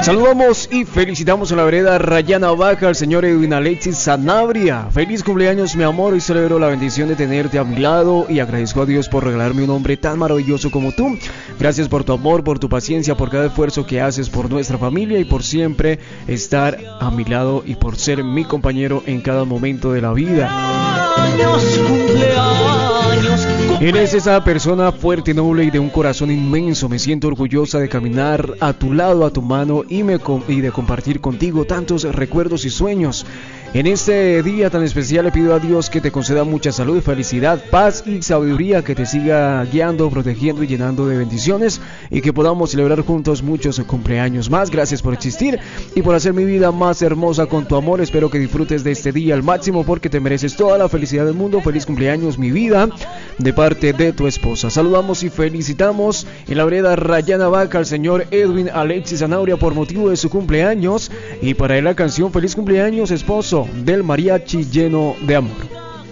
Saludamos y felicitamos en la vereda Rayana Baja al señor Edwin Alexis Sanabria. Feliz cumpleaños, mi amor. Hoy celebro la bendición de tenerte a mi lado y agradezco a Dios por regalarme un hombre tan maravilloso como tú. Gracias por tu amor, por tu paciencia, por cada esfuerzo que haces por nuestra familia y por siempre estar a mi lado y por ser mi compañero en cada momento de la vida. Eres esa persona fuerte, noble y de un corazón inmenso. Me siento orgullosa de caminar a tu lado, a tu mano y de compartir contigo tantos recuerdos y sueños. En este día tan especial le pido a Dios que te conceda mucha salud, felicidad, paz y sabiduría, que te siga guiando, protegiendo y llenando de bendiciones y que podamos celebrar juntos muchos cumpleaños más. Gracias por existir y por hacer mi vida más hermosa con tu amor. Espero que disfrutes de este día al máximo porque te mereces toda la felicidad del mundo. Feliz cumpleaños, mi vida, de parte de tu esposa. Saludamos y felicitamos en la vereda Rayana Vaca al señor Edwin Alexis Sanabria por motivo de su cumpleaños y para él la canción Feliz cumpleaños, esposo, del mariachi lleno de amor.